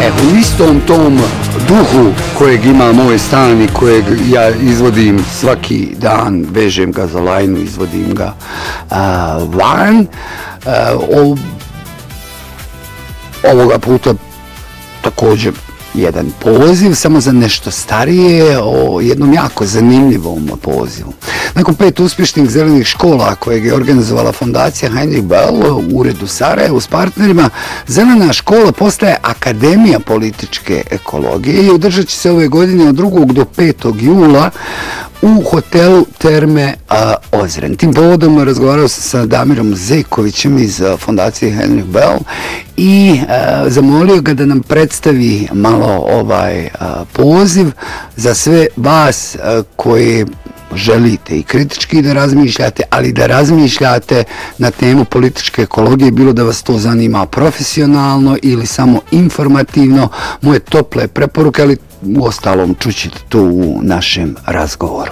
u istom tom duhu kojeg ima moj stan i kojeg ja izvodim svaki dan, vežem ga za lajnu, izvodim ga van. Ovoga puta također jedan poziv, samo za nešto starije, o jednom jako zanimljivom pozivu. Nakon 5 uspješnih zelenih škola kojeg je organizovala fondacija Heinrich Böll u uredu Sarajevo s partnerima, zelena škola postaje Akademija političke ekologije i održat će se ove godine od 2. do 5. jula u hotelu Terme Ozren. Tim povodom razgovarao sam sa Damirom Zejkovićem iz fondacije Heinrich Böll i zamolio ga da nam predstavi malo ovaj poziv za sve vas koji želite i kritički da razmišljate, ali da razmišljate na temu političke ekologije, bilo da vas to zanima profesionalno ili samo informativno. Moje tople preporuke, ali uostalom čućete to u našem razgovoru.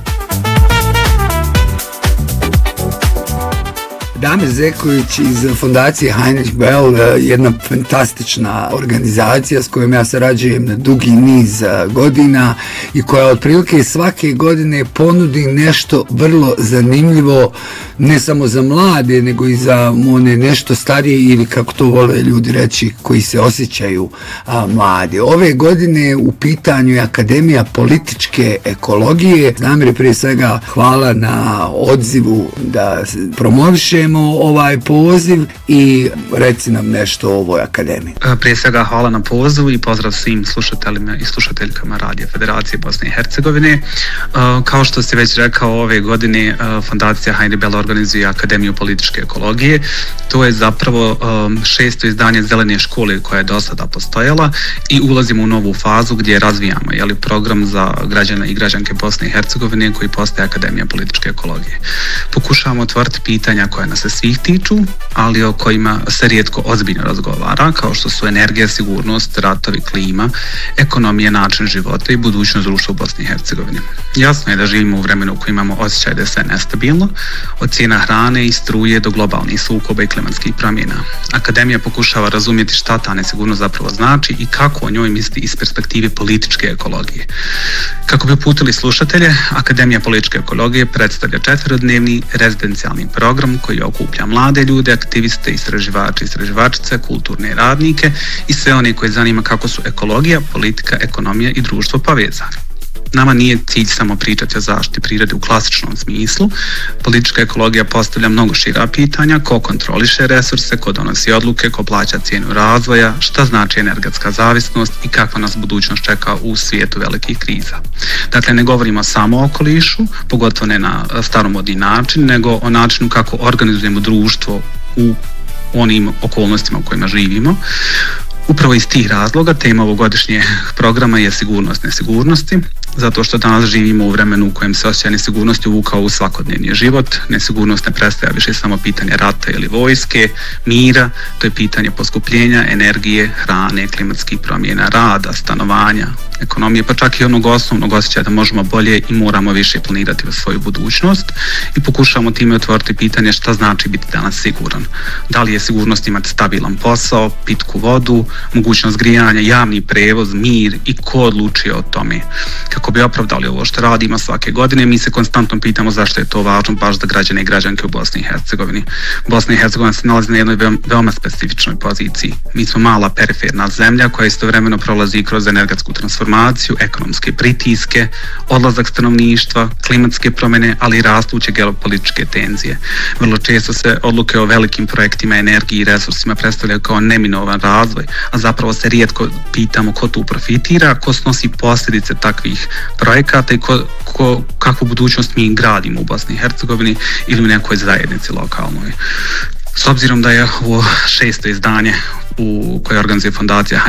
Damir Zeković iz fondacije Heinrich Böll, jedna fantastična organizacija s kojom ja sarađujem na dugi niz godina i koja otprilike svake godine ponudi nešto vrlo zanimljivo, ne samo za mlade, nego i za one nešto starije ili kako to vole ljudi reći, koji se osjećaju mladi. Ove godine u pitanju je Akademija političke ekologije. Damir, prije svega hvala na odzivu da promovišemo ovaj poziv i reci nam nešto o ovoj akademiji. Prije svega hvala na pozivu i pozdrav svim slušateljima i slušateljkama Radija Federacije Bosne i Hercegovine. Kao što ste već rekao, ove godine fondacija Heinrich Böll organizuje Akademiju političke ekologije. To je zapravo 6. izdanje zelene škole koja je do sada postojala i ulazimo u novu fazu gdje razvijamo program za građane i građanke Bosne i Hercegovine koji postaje Akademija političke ekologije. Pokušavamo otvoriti pitanja koja nas se svih tiču, ali o kojima se rijetko ozbiljno razgovara, kao što su energija, sigurnost, ratovi, klima, ekonomija, način života i budućnost društva u Bosni i Hercegovini. Jasno je da živimo u vremenu u kojem imamo osjećaj da je sve nestabilno, od cijena hrane i struje do globalnih sukoba i klimatskih promjena. Akademija pokušava razumjeti šta ta nesigurnost zapravo znači i kako o njoj misli iz perspektive političke ekologije. Kako bi uputili slušatelje, Akademija političke ekologije predstavlja 4-dnevni rezidencijalni program koji okuplja mlade ljude, aktiviste, istraživače, istraživačice, kulturne radnike i sve one koji zanima kako su ekologija, politika, ekonomija i društvo povezani. Nama nije cilj samo pričati o zaštiti prirode u klasičnom smislu. Politička ekologija postavlja mnogo šira pitanja: ko kontroliše resurse, ko donosi odluke, ko plaća cijenu razvoja, šta znači energetska zavisnost i kakva nas budućnost čeka u svijetu velikih kriza. Dakle, ne govorimo samo o okolišu, pogotovo ne na staromodni način, nego o načinu kako organizujemo društvo u onim okolnostima u kojima živimo. Upravo iz tih razloga tema ovogodišnjeg programa je sigurnost nesigurnosti, zato što danas živimo u vremenu u kojem se osjećaj nesigurnosti uvukao u svakodnevni život. Nesigurnost ne predstavlja više samo pitanje rata ili vojske, mira, to je pitanje poskupljenja energije, hrane, klimatskih promjena, rada, stanovanja, ekonomije, pa čak i onog osnovnog osjećaja da možemo bolje i moramo više planirati svoju budućnost i pokušavamo time otvoriti pitanje šta znači biti danas siguran. Da li je sigurnost imati stabilan posao, pitku vodu, mogućnost grijanja, javni prevoz, mir i ko odlučuje o tome. Kako bi opravdali ovo što radimo svake godine, mi se konstantno pitamo zašto je to važno baš za građane i građanke u Bosni i Hercegovini. Bosna i Hercegovina se nalazi na jednoj veoma specifičnoj poziciji. Mi smo mala periferna zemlja koja istovremeno prolazi kroz energetsku transformaciju, ekonomske pritiske, odlazak stanovništva, klimatske promjene, ali i rastuće geopolitičke tenzije. Vrlo često se odluke o velikim projektima energije i resursima predstavljaju kao neminovan razvoj, a zapravo se rijetko pitamo ko tu profitira, ko snosi posljedice takvih projekata i kakvu budućnost mi gradimo u Bosni i Hercegovini ili u nekoj zajednici lokalnoj. S obzirom da je ovo 6. izdanje u kojoj organizuje fondacija